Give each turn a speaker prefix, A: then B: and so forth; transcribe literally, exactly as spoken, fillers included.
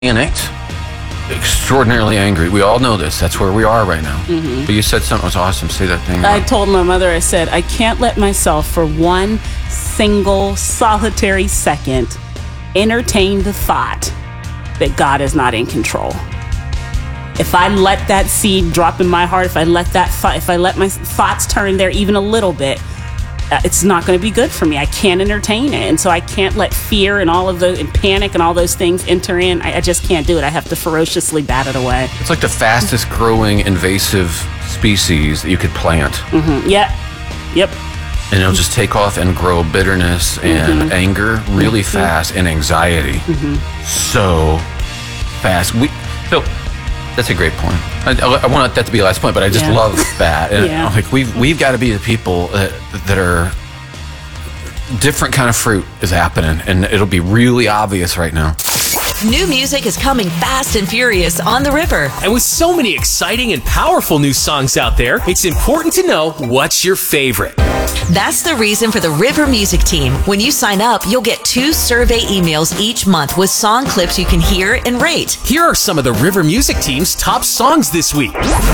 A: panicked, extraordinarily angry. We all know this. That's where we are right now. Mm-hmm. But you said something was awesome. Say that thing.
B: I told my mother, I said, I can't let myself for one single solitary second entertain the thought that God is not in control. If I let that seed drop in my heart, if I let that th- if I let my thoughts turn there even a little bit, uh, it's not going to be good for me. I can't entertain it. And so I can't let fear and all of those, and panic and all those things enter in. I, I just can't do it. I have to ferociously bat it away.
A: It's like the fastest growing invasive species that you could plant.
B: Mm-hmm. Yep. Yep.
A: And it'll just take off and grow bitterness and mm-hmm. anger really mm-hmm. fast, and anxiety mm-hmm. so fast. We so that's a great point. I, I want that to be the last point, but I just yeah. love that. And
B: yeah.
A: like we've we've got to be the people that that are different kind of fruit is happening, and it'll be really obvious right now.
C: New music is coming fast and furious on the river.
D: And with so many exciting and powerful new songs out there, it's important to know what's your favorite.
C: That's the reason for the River Music Team. When you sign up, you'll get two survey emails each month with song clips you can hear and rate.
D: Here are some of the River Music Team's top songs this week.